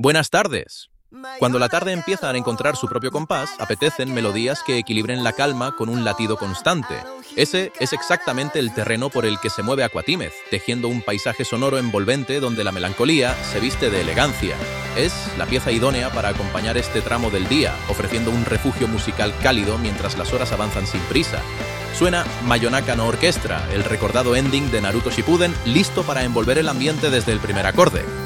Buenas tardes. Cuando la tarde empieza a encontrar su propio compás, apetecen melodías que equilibren la calma con un latido constante. Ese es exactamente el terreno por el que se mueve Aquatímez, tejiendo un paisaje sonoro envolvente donde la melancolía se viste de elegancia. Es la pieza idónea para acompañar este tramo del día, ofreciendo un refugio musical cálido mientras las horas avanzan sin prisa. Suena Mayonaka no Orchestra, el recordado ending de Naruto Shippuden, listo para envolver el ambiente desde el primer acorde.